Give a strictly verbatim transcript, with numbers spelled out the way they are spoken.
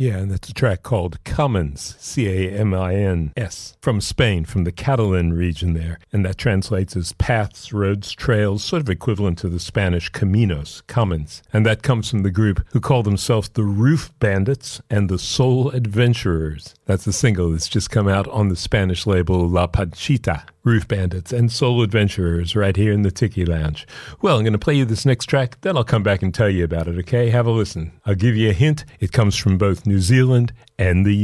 Yeah, and that's a track called Camins, C A M I N S, from Spain, from the Catalan region there. And that translates as paths, roads, trails, sort of equivalent to the Spanish caminos, Camins. And that comes from the group who call themselves the Roof Bandits and the Soul Adventurers. That's a single that's just come out on the Spanish label La Panchita. Roof Bandits and Soul Adventurers right here in the Tiki Lounge. Well, I'm going to play you this next track, then I'll come back and tell you about it, okay? Have a listen. I'll give you a hint. It comes from both New Zealand and the U S